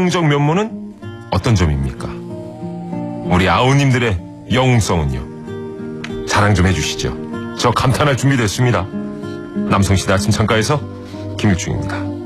이성적 면모는 어떤 점입니까? 우리 아우님들의 영웅성은요? 자랑 좀 해주시죠. 저 감탄할 준비 됐습니다. 남성시대 아침 창가에서 김일중입니다.